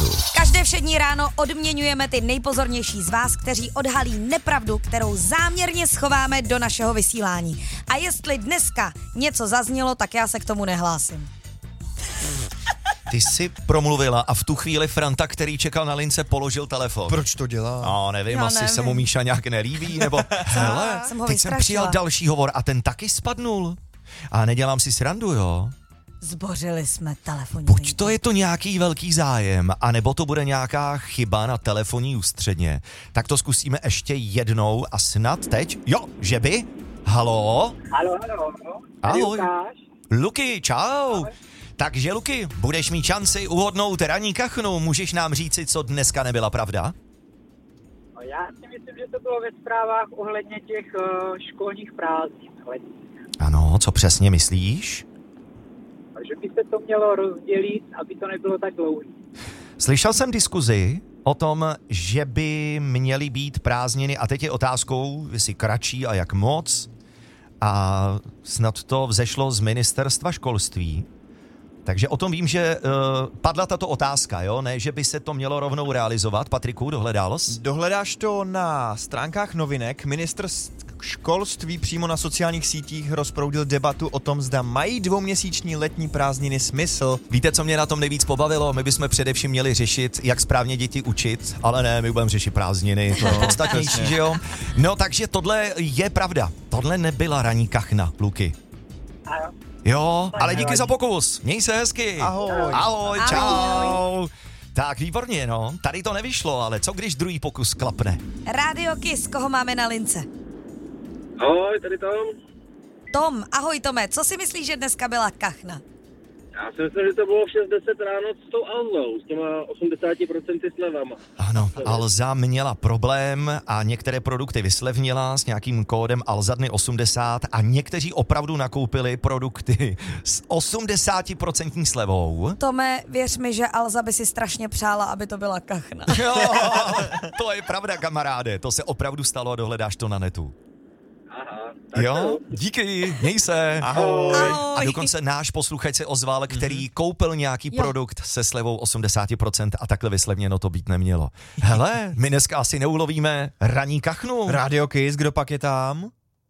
času. Každé všední ráno odměňujeme ty nejpozornější z vás, kteří odhalí nepravdu, kterou záměrně schováme do našeho vysílání. A jestli dneska něco zaznělo, tak já se k tomu nehlásím. Ty jsi promluvila a v tu chvíli Franta, který čekal na lince, položil telefon. Proč to dělá? No, nevím, Já asi nevím. se mu Míša nějak nelíbí, nebo... Hele, jsem ho teď jsem vystrašila. přijal další hovor a ten taky spadnul. A nedělám si srandu, jo? Zbořili jsme telefonní Buď linku. to je to nějaký velký zájem, anebo to bude nějaká chyba na telefonní ústředně. Tak to zkusíme ještě jednou a snad teď... Jo, že by? Halo? Halo. Ahoj. Lukáš. Luky, čau. Takže Luky, budeš mít šanci uhodnout ranní kachnu. Můžeš nám říci, co dneska nebyla pravda? No, já si myslím, že to bylo ve zprávách ohledně těch školních prázdnin. Ano, co přesně myslíš? Takže by se to mělo rozdělit, aby to nebylo tak dlouhé. Slyšel jsem diskuzi o tom, že by měly být prázdniny a teď je otázkou, jestli kratší a jak moc. A snad to vzešlo z ministerstva školství. Takže o tom vím, že padla tato otázka, jo? Ne, že by se to mělo rovnou realizovat. Patriku, dohledal jsi? Dohledáš to na stránkách novinek. Ministr školství přímo na sociálních sítích rozproudil debatu o tom, zda mají dvouměsíční letní prázdniny smysl. Víte, co mě na tom nejvíc pobavilo? My bychom především měli řešit, jak správně děti učit, ale ne, my budeme řešit prázdniny, to je podstatnější, že jo? No, takže tohle je pravda. Tohle nebyla ranní kachna, Luky. Ano. Jo, ale díky za pokus. Měj se hezky. Ahoj. Ahoj, čau. Tak, výborně, no. Tady to nevyšlo, ale co když druhý pokus klapne? Radio Kiss, koho máme na lince? Ahoj, tady Tom. Tom, ahoj Tome, co si myslíš, že dneska byla kachna? Já si myslím, že to bylo v 6:10 ráno s tou Alzou, s těma 80% slevama. Ano, Alza měla problém a některé produkty vyslevnila s nějakým kódem Alzadny 80 a někteří opravdu nakoupili produkty s 80% slevou. Tome, věř mi, že Alza by si strašně přála, aby to byla kachna. Jo, to je pravda, kamaráde, to se opravdu stalo a dohledáš to na netu. Aha. Jo, díky, měj se. Ahoj. A dokonce náš posluchač se ozval, který koupil nějaký produkt se slevou 80% a takhle vyslevněno to být nemělo. Hele, my dneska asi neulovíme ranní kachnu. Radio Kiss, kdo pak je tam?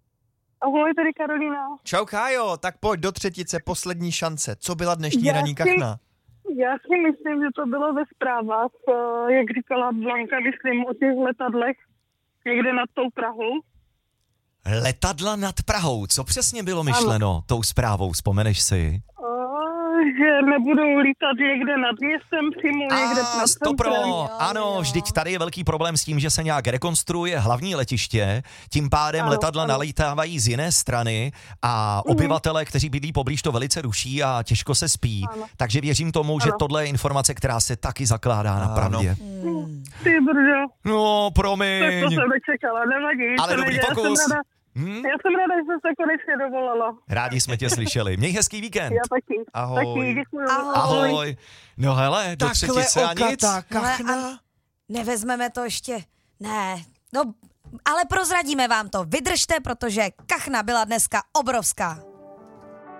Ahoj, tady Karolina. Čau Kájo, tak pojď do třetice, poslední šance. Co byla dnešní Já ranní si- kachna? Já si myslím, že to bylo ve zprávách, jak říkala Blanka, myslím o těch letadlech někde nad tou Prahou. Letadla nad Prahou, co přesně bylo myšleno tou zprávou, vzpomeneš si? Že nebudou lítat někde nad městem přímo, někde nad Stopro, centrem. ano, vždyť tady je velký problém s tím, že se nějak rekonstruuje hlavní letiště, tím pádem Ano, letadla ano. nalítávají z jiné strany a obyvatele, kteří bydlí poblíž, to velice ruší a těžko se spí. Ano. Takže věřím tomu, že Ano. tohle je informace, která se taky zakládá na Ano. pravdě. Ty brďo, No, tak to promiň. jsem nečekala, nevadí. Ale to dobrý nejde. pokus. Já jsem ráda, že jsem se konečně dovolala. Rádi jsme tě slyšeli. Měj hezký víkend. Já taky. Ahoj. Taky, děkuju. Ahoj. No hele, do třetice a nic. kachna. Nevezmeme to ještě, ne, no, ale prozradíme vám to. Vydržte, protože kachna byla dneska obrovská.